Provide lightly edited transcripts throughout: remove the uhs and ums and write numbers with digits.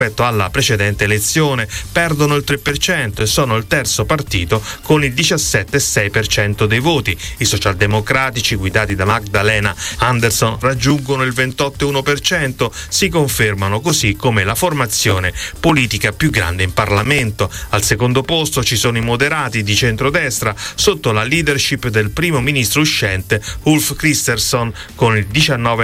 rispetto alla precedente elezione, perdono il 3% e sono il terzo partito con il 17,6% dei voti. I socialdemocratici guidati da Magdalena Andersson raggiungono il 28,1%, si confermano così come la formazione politica più grande in Parlamento. Al secondo posto ci sono i moderati di centrodestra sotto la leadership del primo ministro uscente Ulf Kristersson con il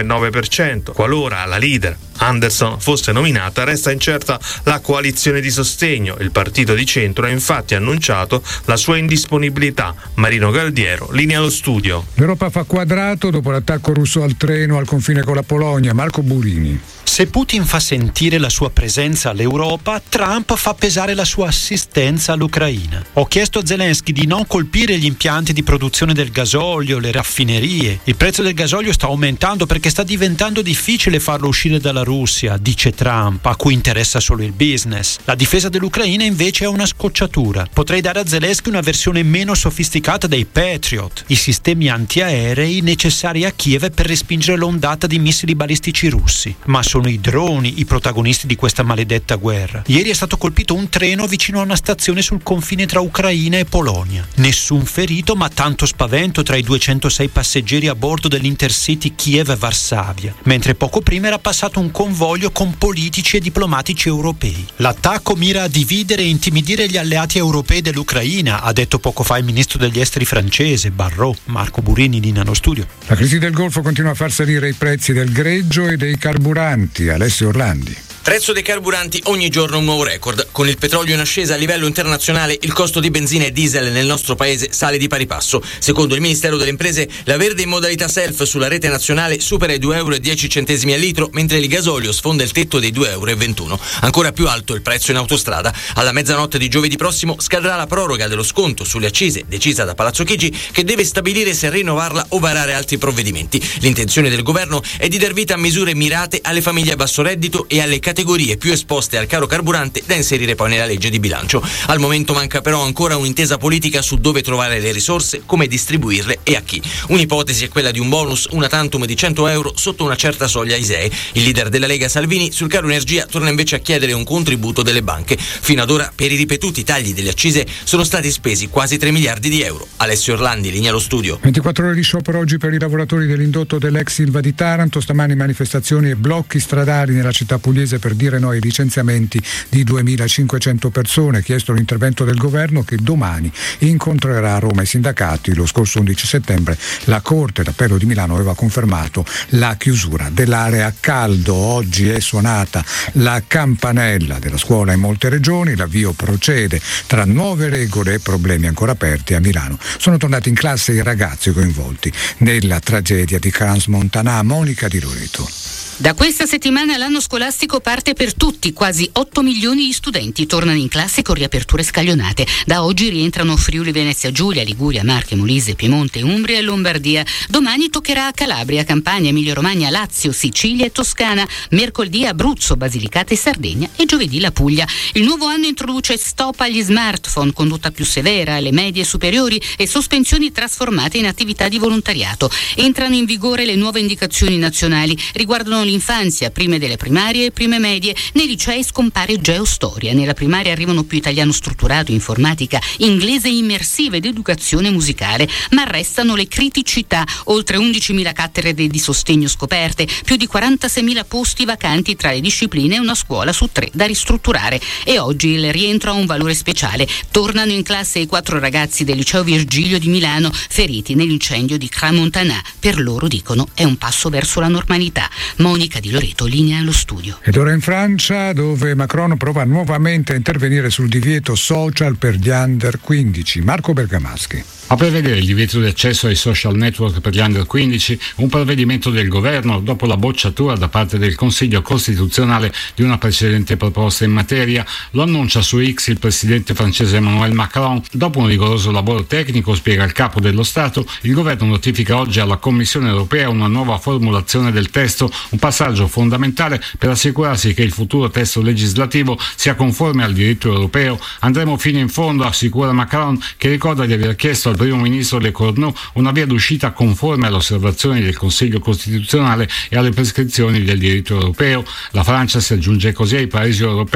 19,9%. Qualora la leader Andersson fosse nominata, resta incerta la coalizione di sostegno. Il partito di centro ha infatti annunciato la sua indisponibilità. Marino Galdiero, linea allo studio. L'Europa fa quadrato dopo l'attacco russo al treno al confine con la Polonia. Marco Burini. Se Putin fa sentire la sua presenza all'Europa, Trump fa pesare la sua assistenza all'Ucraina. Ho chiesto a Zelensky di non colpire gli impianti di produzione del gasolio, le raffinerie. Il prezzo del gasolio sta aumentando perché sta diventando difficile farlo uscire dalla Russia, dice Trump, a cui interessa solo il business. La difesa dell'Ucraina invece è una scocciatura. Potrei dare a Zelensky una versione meno sofisticata dei Patriot, i sistemi antiaerei necessari a Kiev per respingere l'ondata di missili balistici russi. Ma sono i droni i protagonisti di questa maledetta guerra. Ieri è stato colpito un treno vicino a una stazione sul confine tra Ucraina e Polonia. Nessun ferito, ma tanto spavento tra i 206 passeggeri a bordo dell'Intercity Kiev-Varsavia, mentre poco prima era passato un convoglio con politici e diplomatici europei. L'attacco mira a dividere e intimidire gli alleati europei dell'Ucraina, ha detto poco fa il ministro degli esteri francese Barrot. Marco Burini, linea allo studio. La crisi del Golfo continua a far salire i prezzi del greggio e dei carburanti. Alessio Orlandi. Prezzo dei carburanti ogni giorno un nuovo record. Con il petrolio in ascesa a livello internazionale, il costo di benzina e diesel nel nostro paese sale di pari passo. Secondo il Ministero delle Imprese, la verde in modalità self sulla rete nazionale supera i €2,10 al litro, mentre il gasolio sfonda il tetto dei €2,21. Ancora più alto il prezzo in autostrada. Alla mezzanotte di giovedì prossimo scadrà la proroga dello sconto sulle accise decisa da Palazzo Chigi, che deve stabilire se rinnovarla o varare altri provvedimenti. L'intenzione del governo è di dar vita a misure mirate alle famiglie a basso reddito e alle categorie più esposte al caro carburante, da inserire poi nella legge di bilancio. Al momento manca però ancora un'intesa politica su dove trovare le risorse, come distribuirle e a chi. Un'ipotesi è quella di un bonus una tantum di €100 sotto una certa soglia ISEE. Il leader della Lega Salvini sul caro energia torna invece a chiedere un contributo delle banche. Fino ad ora per i ripetuti tagli delle accise sono stati spesi quasi 3 miliardi di euro. Alessio Orlandi, linea allo studio. 24 ore di sciopero oggi per i lavoratori dell'indotto dell'ex Ilva di Taranto. Stamani manifestazioni e blocchi stradali nella città pugliese per dire no ai licenziamenti di 2.500 persone. Chiesto l'intervento del governo, che domani incontrerà a Roma i sindacati. Lo scorso 11 settembre la Corte d'Appello di Milano aveva confermato la chiusura dell'area caldo. Oggi è suonata la campanella della scuola in molte regioni. L'avvio procede tra nuove regole e problemi ancora aperti. A Milano sono tornati in classe i ragazzi coinvolti nella tragedia di Crans-Montana. Monica Di Loreto. Da questa settimana l'anno scolastico parte per tutti. Quasi 8 milioni di studenti tornano in classe con riaperture scaglionate. Da oggi rientrano Friuli Venezia Giulia, Liguria, Marche, Molise, Piemonte, Umbria e Lombardia. Domani toccherà a Calabria, Campania, Emilia Romagna, Lazio, Sicilia e Toscana. Mercoledì Abruzzo, Basilicata e Sardegna e giovedì la Puglia. Il nuovo anno introduce stop agli smartphone, condotta più severa alle medie e superiori e sospensioni trasformate in attività di volontariato. Entrano in vigore le nuove indicazioni nazionali. Riguardano l'infanzia, prime delle primarie e prime medie. Nei licei scompare geostoria. Nella primaria arrivano più italiano strutturato, informatica, inglese immersiva ed educazione musicale. Ma restano le criticità. Oltre 11.000 cattedre di sostegno scoperte, più di 46.000 posti vacanti tra le discipline e una scuola su 3 da ristrutturare. E oggi il rientro ha un valore speciale. Tornano in classe i 4 ragazzi del liceo Virgilio di Milano, feriti nell'incendio di Crans-Montana. Per loro, dicono, è un passo verso la normalità. Monica Di Loreto, linea allo studio. Ed ora in Francia, dove Macron prova nuovamente a intervenire sul divieto social per gli under 15. Marco Bergamaschi. A prevedere il divieto di accesso ai social network per gli under 15, un provvedimento del governo dopo la bocciatura da parte del Consiglio Costituzionale di una precedente proposta in materia. Lo annuncia su X il presidente francese Emmanuel Macron. Dopo un rigoroso lavoro tecnico, spiega il capo dello Stato, il governo notifica oggi alla Commissione europea una nuova formulazione del testo, un passaggio fondamentale per assicurarsi che il futuro testo legislativo sia conforme al diritto europeo. Andremo fino in fondo, assicura Macron, che ricorda di aver chiesto al primo ministro Le Cornu una via d'uscita conforme alle osservazioni del Consiglio Costituzionale e alle prescrizioni del diritto europeo. La Francia si aggiunge così ai paesi europei